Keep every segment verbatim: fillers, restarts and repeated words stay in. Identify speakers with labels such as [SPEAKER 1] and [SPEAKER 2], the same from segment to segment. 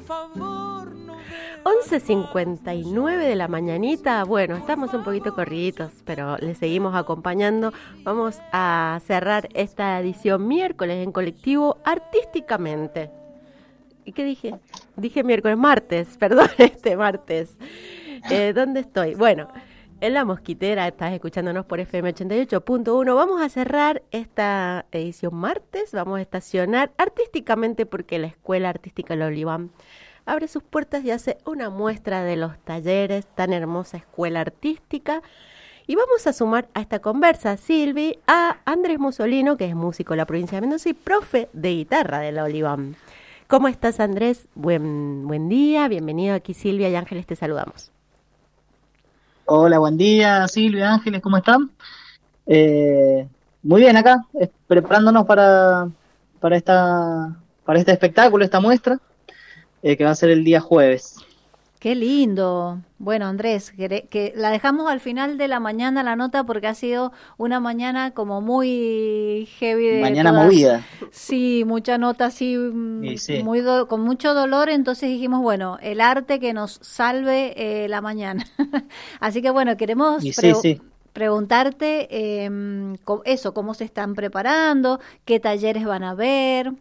[SPEAKER 1] once cincuenta y nueve de la mañanita. Bueno, estamos un poquito corriditos, pero les seguimos acompañando. Vamos a cerrar esta edición miércoles en colectivo artísticamente. ¿Y qué dije? Dije miércoles, martes, perdón, este martes. Eh, ¿Dónde estoy? Bueno, en La Mosquitera, estás escuchándonos por F M ochenta y ocho punto uno. Vamos a cerrar esta edición martes, vamos a estacionar artísticamente porque la Escuela Artística El Oliván abre sus puertas y hace una muestra de los talleres, tan hermosa escuela artística. Y vamos a sumar a esta conversa, Silvi, a Andrés Musolino, que es músico de la provincia de Mendoza y profe de guitarra de la Oliván. ¿Cómo estás, Andrés? Buen, buen día, bienvenido aquí, Silvia y Ángeles, te saludamos.
[SPEAKER 2] Hola, buen día, Silvia, Ángeles, ¿cómo están? Eh, muy bien acá, eh, preparándonos para, para, esta, para este espectáculo, esta muestra. Eh, que va a ser el día jueves.
[SPEAKER 3] Qué lindo. Bueno, Andrés, que, que la dejamos al final de la mañana la nota porque ha sido una mañana como muy heavy. De
[SPEAKER 2] mañana
[SPEAKER 3] todas,
[SPEAKER 2] movida.
[SPEAKER 3] Sí, mucha nota así,
[SPEAKER 2] sí, sí.
[SPEAKER 3] muy do, con mucho dolor, entonces dijimos, bueno, el arte que nos salve eh, la mañana. Así que bueno, queremos
[SPEAKER 2] sí,
[SPEAKER 3] pre-
[SPEAKER 2] sí.
[SPEAKER 3] preguntarte eh, eso, cómo se están preparando, qué talleres van a ver.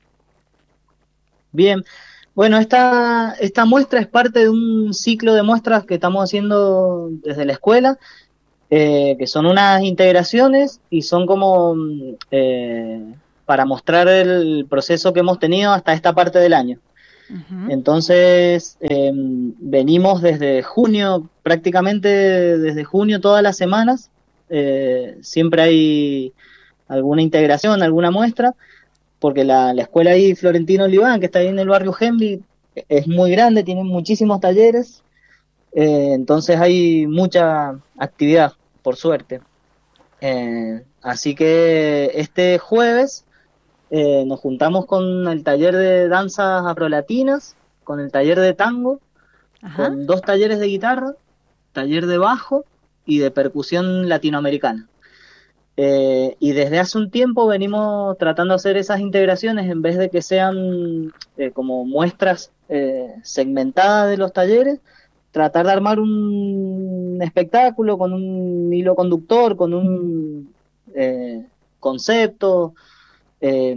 [SPEAKER 2] Bien. Bueno, esta, esta muestra es parte de un ciclo de muestras que estamos haciendo desde la escuela, eh, que son unas integraciones y son como eh, para mostrar el proceso que hemos tenido hasta esta parte del año. Uh-huh. Entonces, eh, venimos desde junio, prácticamente desde junio todas las semanas, eh, siempre hay alguna integración, alguna muestra, porque la, la escuela ahí Florentino Oliván, que está ahí en el barrio Henry, es muy grande, tiene muchísimos talleres, eh, entonces hay mucha actividad, por suerte. Eh, así que este jueves eh, nos juntamos con el taller de danzas afrolatinas, con el taller de tango, Ajá. con dos talleres de guitarra, taller de bajo y de percusión latinoamericana. Eh, y desde hace un tiempo venimos tratando de hacer esas integraciones en vez de que sean eh, como muestras eh, segmentadas de los talleres, tratar de armar un espectáculo con un hilo conductor, con un eh, concepto, eh,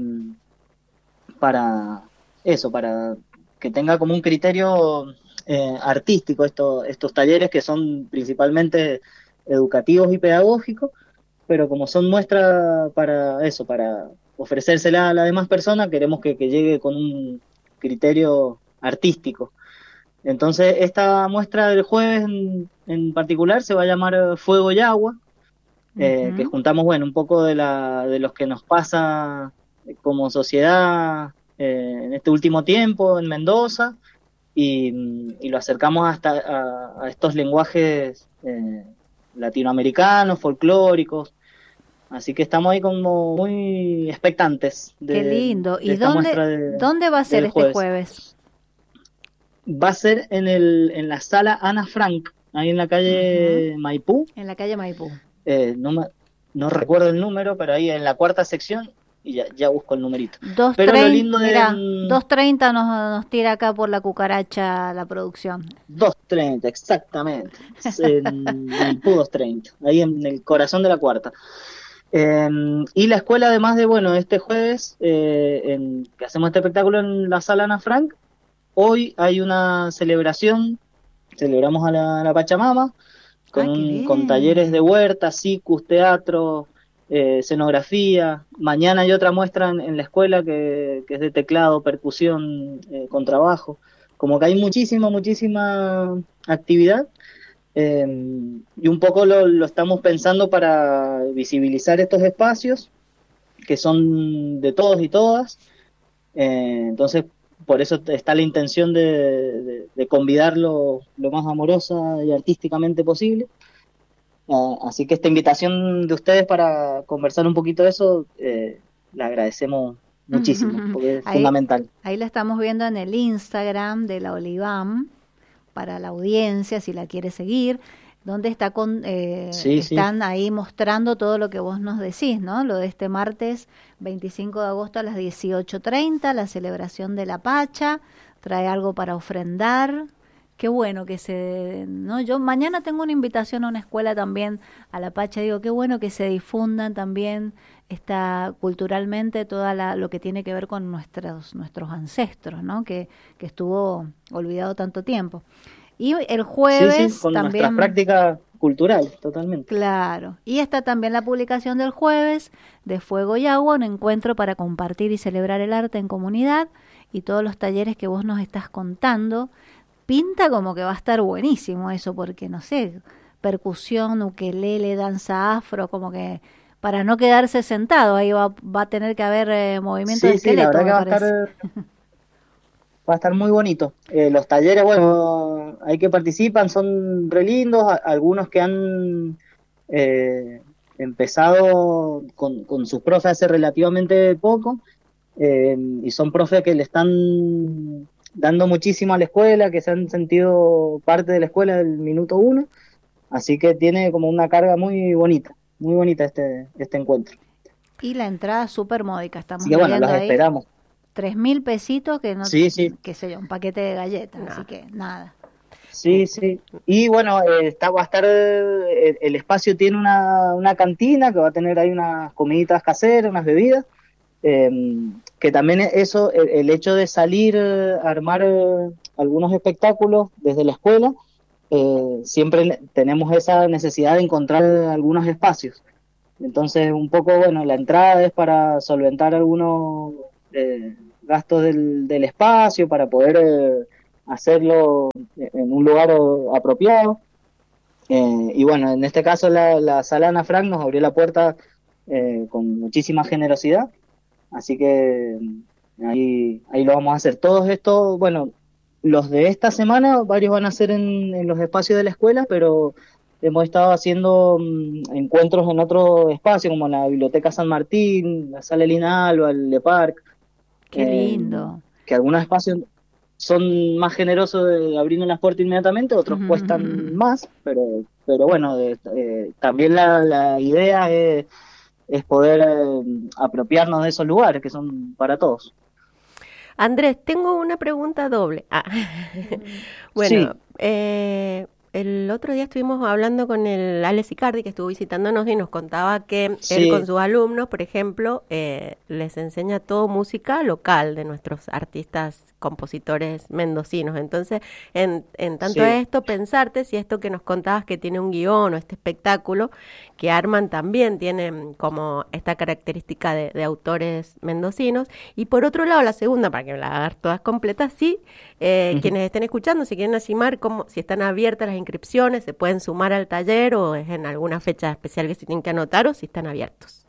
[SPEAKER 2] para eso, para que tenga como un criterio eh, artístico esto, estos talleres que son principalmente educativos y pedagógicos, pero como son muestras para eso, para ofrecérsela a la demás persona, queremos que, que llegue con un criterio artístico. Entonces, esta muestra del jueves en, en particular se va a llamar Fuego y Agua, uh-huh. eh, que juntamos, bueno, un poco de, la, de los que nos pasa como sociedad eh, en este último tiempo en Mendoza, y, y lo acercamos hasta a, a estos lenguajes eh, latinoamericanos, folclóricos. Así que estamos ahí como muy expectantes. De,
[SPEAKER 3] Qué lindo.
[SPEAKER 2] De
[SPEAKER 3] ¿Y dónde, de, dónde va a ser este jueves? jueves?
[SPEAKER 2] Va a ser en, el, en la sala Ana Frank, ahí en la calle uh-huh. Maipú.
[SPEAKER 3] En la calle Maipú.
[SPEAKER 2] Eh, no, me, no recuerdo el número, pero ahí en la cuarta sección, y ya, ya busco el numerito.
[SPEAKER 3] dos treinta nos, nos tira acá por la cucaracha la producción.
[SPEAKER 2] dos treinta, exactamente. En Maipú dos treinta, ahí en el corazón de la cuarta. Eh, y la escuela, además de, bueno, este jueves eh, en, que hacemos este espectáculo en la sala Ana Frank, hoy hay una celebración, celebramos a la, a la Pachamama, con, un, con talleres de huerta, cicus, teatro, eh, escenografía. Mañana hay otra muestra en, en la escuela que, que es de teclado, percusión, eh, contrabajo. Como que hay muchísima, muchísima actividad. Eh, y un poco lo, lo estamos pensando para visibilizar estos espacios que son de todos y todas. Eh, entonces, por eso está la intención de, de, de convidarlo lo más amorosa y artísticamente posible. Uh, así que esta invitación de ustedes para conversar un poquito de eso, eh, la agradecemos muchísimo, porque es
[SPEAKER 3] ahí,
[SPEAKER 2] fundamental.
[SPEAKER 3] Ahí la estamos viendo en el Instagram de la Oliván, para la audiencia, si la quiere seguir, donde está con, eh,
[SPEAKER 2] sí,
[SPEAKER 3] están
[SPEAKER 2] sí.
[SPEAKER 3] ahí mostrando todo lo que vos nos decís, ¿no? Lo de este martes veinticinco de agosto a las dieciocho treinta, la celebración de la Pacha, trae algo para ofrendar. Qué bueno que se, ¿no? Yo mañana tengo una invitación a una escuela también, a La Pacha, digo, qué bueno que se difundan también esta, culturalmente toda la, lo que tiene que ver con nuestros, nuestros ancestros, ¿no? Que, que estuvo olvidado tanto tiempo. Y el jueves
[SPEAKER 2] sí, sí, con
[SPEAKER 3] también...
[SPEAKER 2] nuestras prácticas culturales, totalmente.
[SPEAKER 3] Claro. Y está también la publicación del jueves de Fuego y Agua, un encuentro para compartir y celebrar el arte en comunidad, y todos los talleres que vos nos estás contando. Pinta como que va a estar buenísimo eso, porque no sé, percusión, ukelele, danza afro, como que para no quedarse sentado, ahí va, va a tener que haber eh, movimiento
[SPEAKER 2] sí,
[SPEAKER 3] de esqueleto,
[SPEAKER 2] sí, la verdad
[SPEAKER 3] me
[SPEAKER 2] que va
[SPEAKER 3] parece.
[SPEAKER 2] a estar, va a estar muy bonito. Eh, los talleres, bueno, hay que participan, son re lindos, a- algunos que han eh, empezado con, con sus profes hace relativamente poco, eh, y son profes que le están dando muchísimo a la escuela, que se han sentido parte de la escuela del minuto uno, así que tiene como una carga muy bonita, muy bonita este, este encuentro.
[SPEAKER 3] Y la entrada súper módica,
[SPEAKER 2] Así
[SPEAKER 3] estamos
[SPEAKER 2] que bueno,
[SPEAKER 3] leyendo
[SPEAKER 2] los
[SPEAKER 3] ahí,
[SPEAKER 2] esperamos.
[SPEAKER 3] tres mil pesitos, que no,
[SPEAKER 2] Sí, sí,
[SPEAKER 3] qué sé yo, un paquete de galletas,
[SPEAKER 1] No.
[SPEAKER 3] así que nada.
[SPEAKER 2] sí, sí. Y bueno, eh, está, va a estar, eh, el, el espacio tiene una, una cantina que va a tener ahí unas comiditas caseras, unas bebidas, eh, que también eso, el, el hecho de salir eh, a armar eh, algunos espectáculos desde la escuela, eh, siempre tenemos esa necesidad de encontrar algunos espacios. Entonces, un poco, bueno, la entrada es para solventar algunos eh, gastos del, del espacio, para poder eh, hacerlo en un lugar o- apropiado. Eh, y bueno, en este caso la, la sala Ana Frank nos abrió la puerta eh, con muchísima generosidad, así que mm, ahí, ahí lo vamos a hacer. Todos estos, bueno, los de esta semana, varios van a ser en, en los espacios de la escuela, pero hemos estado haciendo mm, encuentros en otro espacio, como la Biblioteca San Martín, la Sala Elina Alba, el Le Parc,
[SPEAKER 3] Qué
[SPEAKER 2] eh,
[SPEAKER 3] lindo.
[SPEAKER 2] que algunos espacios son más generosos de abriendo las puertas inmediatamente, otros cuestan más, pero pero bueno, eh, eh, también la, la idea es, es poder eh, apropiarnos de esos lugares que son para todos.
[SPEAKER 1] Andrés, tengo una pregunta doble. Ah. Bueno,
[SPEAKER 2] Sí,
[SPEAKER 1] eh, el otro día estuvimos hablando con el Alex Icardi, que estuvo visitándonos y nos contaba que él con
[SPEAKER 2] sí,
[SPEAKER 1] sus alumnos, por ejemplo, eh, les enseña todo música local de nuestros artistas, compositores mendocinos. Entonces, en, en tanto a
[SPEAKER 2] sí.
[SPEAKER 1] esto, pensarte si esto que nos contabas que tiene un guión o este espectáculo que arman también tiene mm, como esta característica de, de autores mendocinos. Y por otro lado, la segunda, para que me la hagas todas completas, sí, eh,
[SPEAKER 2] Ujú.
[SPEAKER 1] quienes estén escuchando, si quieren animar, como, si están abiertas las inscripciones, se pueden sumar al taller o es en alguna fecha especial que se tienen que anotar o si están abiertos.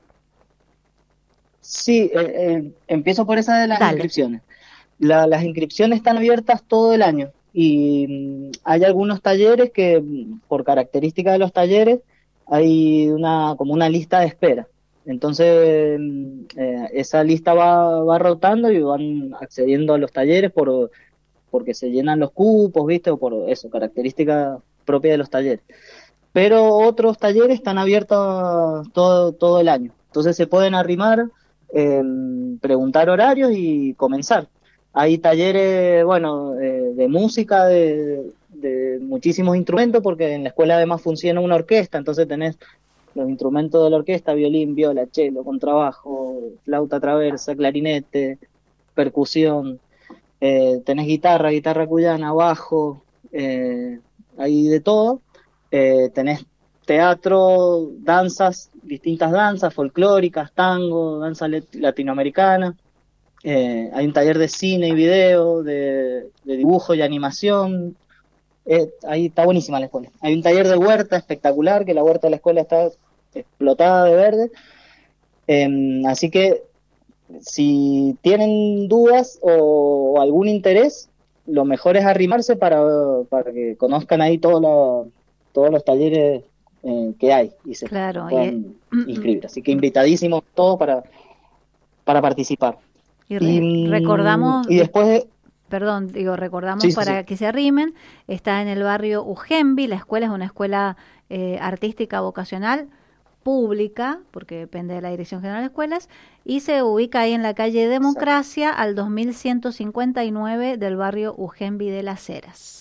[SPEAKER 2] Sí, eh, eh, empiezo por esa de las
[SPEAKER 1] Dale.
[SPEAKER 2] inscripciones. La- las inscripciones están abiertas todo el año y mm, hay algunos talleres que, mm, por característica de los talleres, hay una como una lista de espera. Entonces, mm, eh, esa lista va, va rotando y van accediendo a los talleres por, porque se llenan los cupos, ¿viste? O por eso, característica propia de los talleres. Pero otros talleres están abiertos todo, todo el año. Entonces se pueden arrimar, eh, preguntar horarios y comenzar. Hay talleres, bueno, de, de música, de, de muchísimos instrumentos, porque en la escuela además funciona una orquesta, entonces tenés los instrumentos de la orquesta: violín, viola, cello, contrabajo, flauta traversa, clarinete, percusión, eh, tenés guitarra, guitarra cuyana, bajo, eh, hay de todo. Eh, tenés teatro, danzas, distintas danzas folclóricas, tango, danza let- latinoamericana. Eh, hay un taller de cine y video, de, de dibujo y animación. Eh, ahí está buenísima la escuela. Hay un taller de huerta espectacular, que la huerta de la escuela está explotada de verde. Eh, así que si tienen dudas o, o algún interés, lo mejor es arrimarse para, para que conozcan ahí todo lo- todos los talleres eh, que hay y se
[SPEAKER 3] Claro, y,
[SPEAKER 2] puedan inscribir. Así que invitadísimos todos para, para participar.
[SPEAKER 3] y
[SPEAKER 2] Y,
[SPEAKER 3] re-
[SPEAKER 2] mm,
[SPEAKER 3] recordamos,
[SPEAKER 2] y
[SPEAKER 3] dis-
[SPEAKER 2] después de...
[SPEAKER 3] perdón, digo, recordamos
[SPEAKER 2] Sí, sí, sí.
[SPEAKER 3] para que se arrimen, está en el barrio Ujembi, la escuela es una escuela eh, artística vocacional, pública, porque depende de la Dirección General de Escuelas, y se ubica ahí en la calle Democracia al dos mil ciento cincuenta y nueve del barrio Ugembi de las Heras.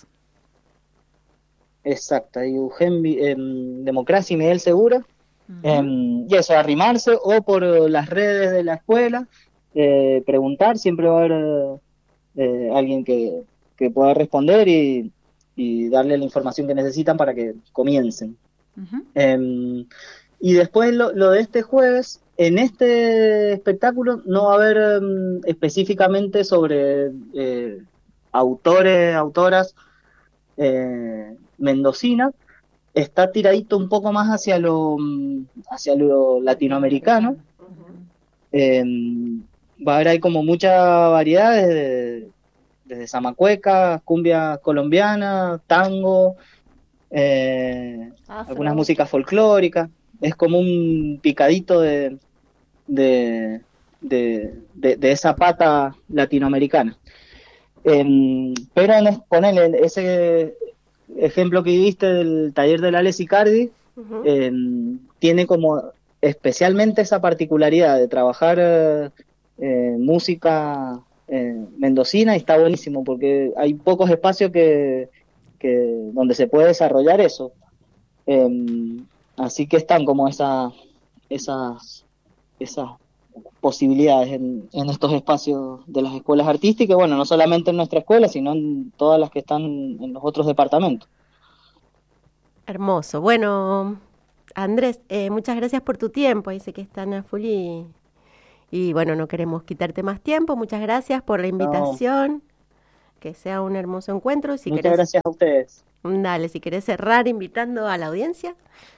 [SPEAKER 2] Exacto, y Eugenio, eh, Democracia y Miguel Segura. Uh-huh. eh, y eso, arrimarse o por las redes de la escuela, eh, preguntar, siempre va a haber eh, alguien que, que pueda responder y, y darle la información que necesitan para que comiencen. Uh-huh. eh, y después lo, lo de este jueves, en este espectáculo no va a haber um, específicamente sobre eh, autores, autoras eh, mendocina, está tiradito un poco más hacia lo hacia lo latinoamericano. Uh-huh. eh, va a haber ahí como mucha variedad desde, desde zamacueca, cumbia colombiana, tango, eh, algunas músicas folclóricas. Es como un picadito de de, de, de, de esa pata latinoamericana. Eh, pero en, ponele ese ejemplo que viste del taller de Alex Icardi, uh-huh. eh, tiene como especialmente esa particularidad de trabajar eh, eh, música eh, mendocina, y está buenísimo porque hay pocos espacios que, que donde se puede desarrollar eso. Eh, así que están como esa, esas, esas posibilidades en, en estos espacios de las escuelas artísticas, bueno, no solamente en nuestra escuela, sino en todas las que están en los otros departamentos.
[SPEAKER 1] Hermoso. Bueno, Andrés, eh, muchas gracias por tu tiempo. Dice que están a full y, y bueno, no queremos quitarte más tiempo. Muchas gracias por la invitación. No. Que sea un hermoso encuentro. Si
[SPEAKER 2] muchas
[SPEAKER 1] querés,
[SPEAKER 2] gracias a ustedes.
[SPEAKER 1] Dale, si querés cerrar invitando a la audiencia.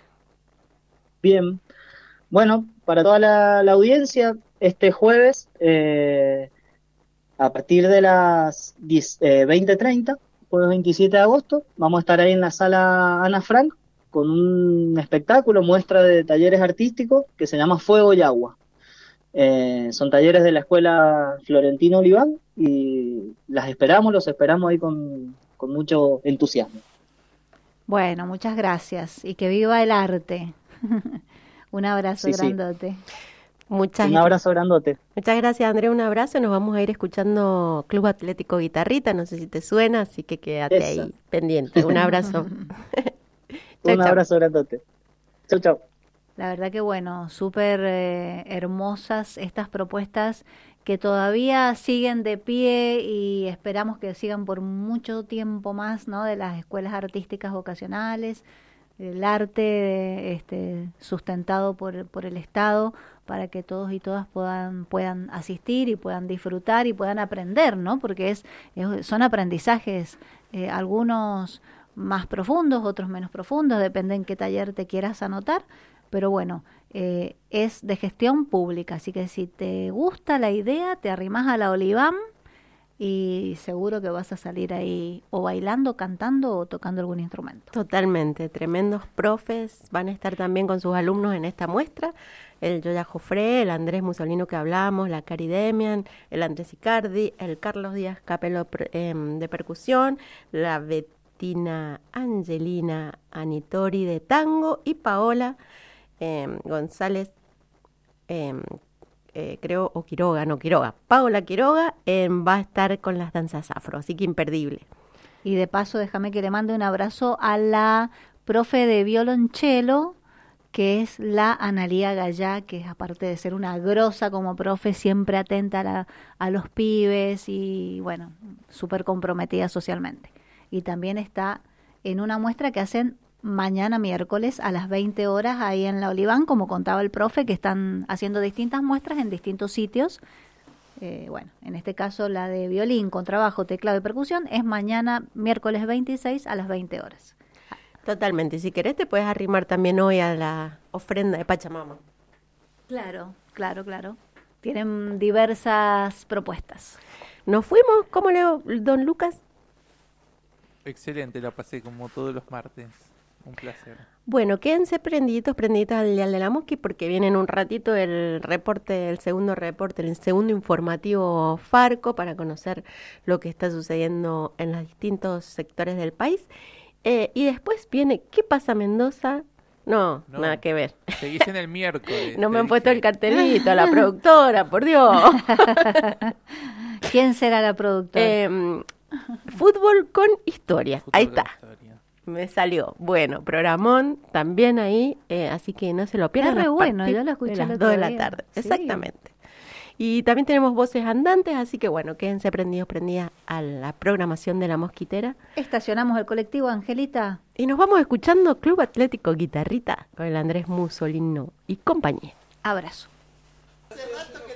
[SPEAKER 2] Bien. Bueno, para toda la, la audiencia, este jueves, eh, a partir de las eh, veinte treinta, jueves veintisiete de agosto, vamos a estar ahí en la sala Ana Frank con un espectáculo, muestra de talleres artísticos que se llama Fuego y Agua. Eh, son talleres de la Escuela Florentino Oliván y las esperamos, los esperamos ahí con, con mucho entusiasmo.
[SPEAKER 3] Bueno, muchas gracias y que viva el arte. Un abrazo sí, grandote.
[SPEAKER 2] Sí. Muchas, un abrazo grandote.
[SPEAKER 1] Muchas gracias, Andrea. Un abrazo. Nos vamos a ir escuchando Club Atlético Guitarrita. No sé si te suena, así que quédate Esa. ahí pendiente. Un abrazo.
[SPEAKER 2] chau, un abrazo chau. grandote. Chau, chau.
[SPEAKER 3] La verdad que bueno, súper eh, hermosas estas propuestas que todavía siguen de pie y esperamos que sigan por mucho tiempo más, ¿no? De las escuelas artísticas vocacionales, el arte este, sustentado por, por el Estado, para que todos y todas puedan puedan asistir y puedan disfrutar y puedan aprender, ¿no? Porque es, es son aprendizajes, eh, algunos más profundos, otros menos profundos, depende en qué taller te quieras anotar, pero bueno, eh, es de gestión pública, así que si te gusta la idea, te arrimás a la Oliván y seguro que vas a salir ahí o bailando, cantando o tocando algún instrumento.
[SPEAKER 1] Totalmente, tremendos profes van a estar también con sus alumnos en esta muestra, el Yoya Jofré, el Andrés Musolino que hablamos, la Cari Demian, el Andrés Icardi, el Carlos Díaz Capelo eh, de percusión, la Bettina Angelina Anitori de tango y Paola eh, González eh, Eh, creo, o Quiroga, no Quiroga, Paola Quiroga eh, va a estar con las danzas afro, así que imperdible.
[SPEAKER 3] Y de paso déjame que le mande un abrazo a la profe de violonchelo, que es la Analía Gallá, que aparte de ser una grosa como profe, siempre atenta a, la, a los pibes y bueno, súper comprometida socialmente. Y también está en una muestra que hacen mañana miércoles a las veinte horas ahí en la Oliván, como contaba el profe, que están haciendo distintas muestras en distintos sitios. Eh, bueno, en este caso la de violín, contrabajo, teclado y percusión es mañana miércoles veintiséis a las veinte horas.
[SPEAKER 1] Totalmente, si querés te puedes arrimar también hoy a la ofrenda de Pachamama.
[SPEAKER 3] Claro, claro, claro. Tienen diversas propuestas.
[SPEAKER 1] Nos fuimos, ¿cómo leo, don Lucas?
[SPEAKER 4] Excelente, la pasé como todos los martes. Un placer.
[SPEAKER 1] Bueno, quédense prendiditos, prendiditos al Dial de la Mosqui porque viene en un ratito el reporte, el segundo reporte, el segundo informativo Farco para conocer lo que está sucediendo en los distintos sectores del país. Eh, y después viene ¿Qué pasa Mendoza? No,
[SPEAKER 4] No.
[SPEAKER 1] nada que ver.
[SPEAKER 4] Seguís en el miércoles.
[SPEAKER 1] No me
[SPEAKER 4] te
[SPEAKER 1] han puesto
[SPEAKER 4] dije.
[SPEAKER 1] el cartelito, la productora, por Dios.
[SPEAKER 3] ¿Quién será la productora?
[SPEAKER 1] Em, fútbol con historia.
[SPEAKER 4] Fútbol
[SPEAKER 1] Ahí
[SPEAKER 4] con
[SPEAKER 1] está.
[SPEAKER 4] historia.
[SPEAKER 1] Me salió. Bueno, programón también ahí, eh, así que no se lo pierdan.
[SPEAKER 3] Está re
[SPEAKER 1] a
[SPEAKER 3] bueno,
[SPEAKER 1] partir
[SPEAKER 3] yo lo escuché
[SPEAKER 1] de
[SPEAKER 3] el
[SPEAKER 1] las
[SPEAKER 3] otro
[SPEAKER 1] dos de la
[SPEAKER 3] día.
[SPEAKER 1] tarde.
[SPEAKER 3] Sí.
[SPEAKER 1] Exactamente. Y también tenemos voces andantes, así que bueno, quédense prendidos, prendidas a la programación de La Mosquitera.
[SPEAKER 3] Estacionamos el colectivo, Angelita.
[SPEAKER 1] Y nos vamos escuchando Club Atlético Guitarrita con el Andrés Musolino y compañía.
[SPEAKER 3] Abrazo.
[SPEAKER 5] Hace rato que